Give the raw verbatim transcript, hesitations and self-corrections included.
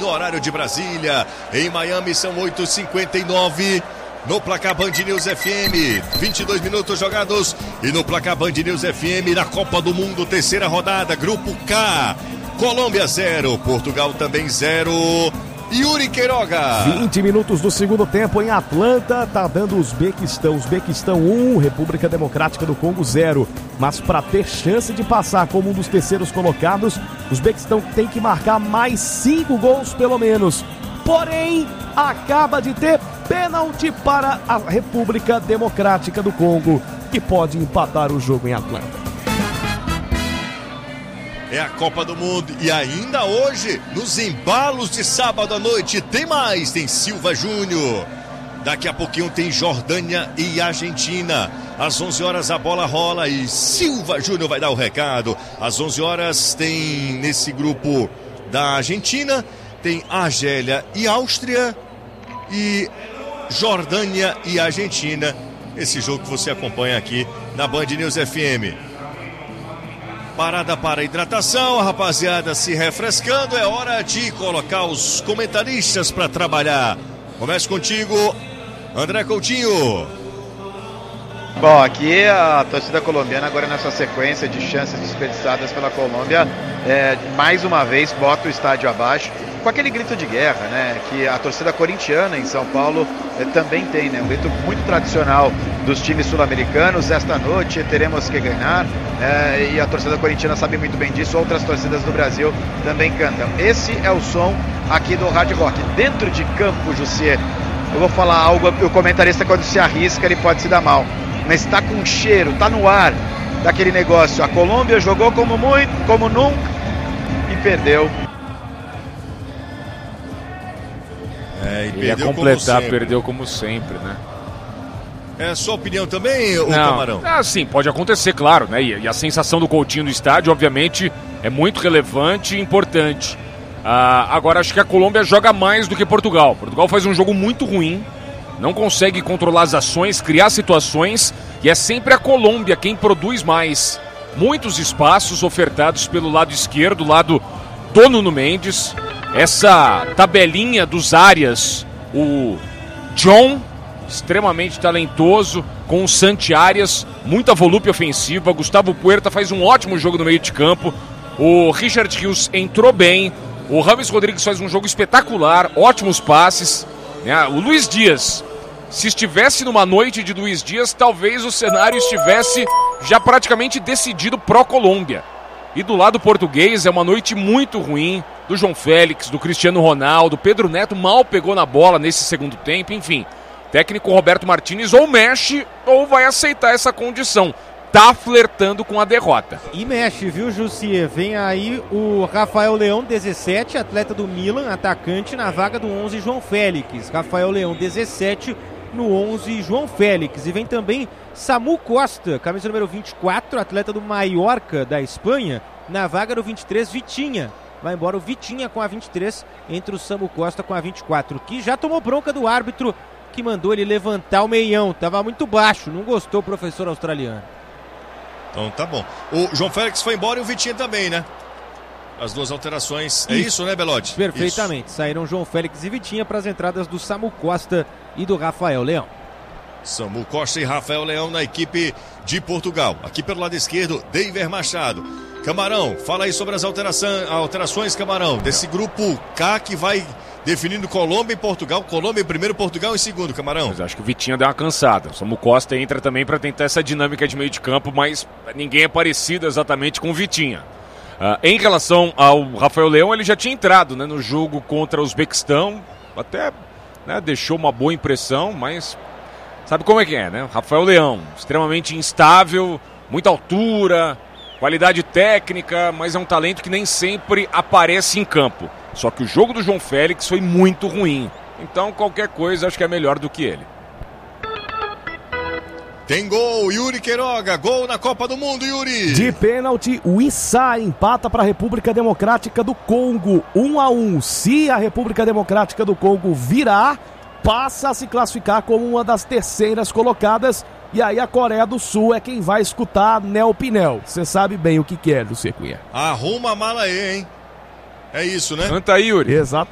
no horário de Brasília. Em Miami são oito e cinquenta e nove. No placar Band News F M, vinte e dois minutos jogados. E no placar Band News F M, na Copa do Mundo, terceira rodada, Grupo K. Colômbia zero, Portugal também zero. Yuri Queiroga. vinte minutos do segundo tempo em Atlanta, tá dando Uzbequistão. Uzbequistão um, República Democrática do Congo zero. Mas para ter chance de passar como um dos terceiros colocados, o Uzbequistão tem que marcar mais cinco gols pelo menos. Porém, acaba de ter pênalti para a República Democrática do Congo, que pode empatar o jogo em Atlanta. É a Copa do Mundo e ainda hoje, nos embalos de sábado à noite, tem mais, tem Silva Júnior. Daqui a pouquinho tem Jordânia e Argentina. Às onze horas a bola rola e Silva Júnior vai dar o recado. Às onze horas tem nesse grupo da Argentina, tem Argélia e Áustria e Jordânia e Argentina. Esse jogo que você acompanha aqui na Band News F M. Parada para hidratação, a rapaziada se refrescando, é hora de colocar os comentaristas para trabalhar. Começa contigo, André Coutinho. Bom, aqui a torcida colombiana agora nessa sequência de chances desperdiçadas pela Colômbia, é, mais uma vez bota o estádio abaixo, com aquele grito de guerra, né, que a torcida corintiana em São Paulo é, também tem, né, um grito muito tradicional dos times sul-americanos. Esta noite teremos que ganhar, é, e a torcida corintiana sabe muito bem disso, outras torcidas do Brasil também cantam. Esse é o som aqui do Hard Rock. Dentro de campo, Jussier, eu vou falar algo, o comentarista quando se arrisca ele pode se dar mal, mas está com cheiro, está no ar daquele negócio. A Colômbia jogou como muito, como nunca e perdeu. É, e Ele ia completar, como perdeu como sempre, né? É a sua opinião também, ô Não, Camarão? Ah, sim, pode acontecer, claro, né? E, e a sensação do Coutinho no estádio, obviamente, é muito relevante e importante. Ah, agora, acho que a Colômbia joga mais do que Portugal. Portugal faz um jogo muito ruim, não consegue controlar as ações, criar situações, e é sempre a Colômbia quem produz mais. Muitos espaços ofertados pelo lado esquerdo, lado do Nuno Mendes. Essa tabelinha dos áreas, o John, extremamente talentoso, com o Santi Arias, muita volúpia ofensiva. Gustavo Puerta faz um ótimo jogo no meio de campo. O Richard Rios entrou bem. O Rames Rodrigues faz um jogo espetacular, ótimos passes. O Luiz Dias, se estivesse numa noite de Luiz Dias, talvez o cenário estivesse já praticamente decidido pró-Colômbia. E do lado português é uma noite muito ruim do João Félix, do Cristiano Ronaldo. Pedro Neto mal pegou na bola nesse segundo tempo. Enfim, técnico Roberto Martínez ou mexe ou vai aceitar essa condição. Tá flertando com a derrota. E mexe, viu, Jussier? Vem aí o Rafael Leão, dezessete, atleta do Milan, atacante na vaga do onze, João Félix. Rafael Leão, dezessete, no onze, João Félix. E vem também Samu Costa, camisa número vinte e quatro, atleta do Mallorca, da Espanha, na vaga do vinte e três, Vitinha. Vai embora o Vitinha com a vinte e três, entre o Samu Costa com a vinte e quatro, que já tomou bronca do árbitro, que mandou ele levantar o meião. Tava muito baixo, não gostou o professor australiano. Então tá bom. O João Félix foi embora e o Vitinha também, né? As duas alterações. É isso, isso né, Belotti? Perfeitamente. Isso. Saíram João Félix e Vitinha para as entradas do Samu Costa e do Rafael Leão. Samu Costa e Rafael Leão na equipe de Portugal. Aqui pelo lado esquerdo, Deiver Machado. Camarão, fala aí sobre as alterações, alterações, Camarão, desse grupo K que vai definindo Colômbia e Portugal. Colômbia em primeiro, Portugal em segundo, Camarão. Mas acho que o Vitinha deu uma cansada. O Samu Costa entra também para tentar essa dinâmica de meio de campo, mas ninguém é parecido exatamente com o Vitinha. Uh, em relação ao Rafael Leão, ele já tinha entrado, né, no jogo contra o Uzbequistão, até, né, deixou uma boa impressão, mas sabe como é que é, né? Rafael Leão, extremamente instável, muita altura, qualidade técnica, mas é um talento que nem sempre aparece em campo. Só que o jogo do João Félix foi muito ruim, então qualquer coisa acho que é melhor do que ele. Tem gol, Yuri Queiroga, gol na Copa do Mundo, Yuri. De pênalti, o Issa empata para a República Democrática do Congo, um a um. Se a República Democrática do Congo virar, passa a se classificar como uma das terceiras colocadas, e aí a Coreia do Sul é quem vai escutar Nel Pinel. Você sabe bem o que quer, Lucier Cunha. Arruma a mala aí, hein? É isso, né? Canta aí, Yuri. Exatamente.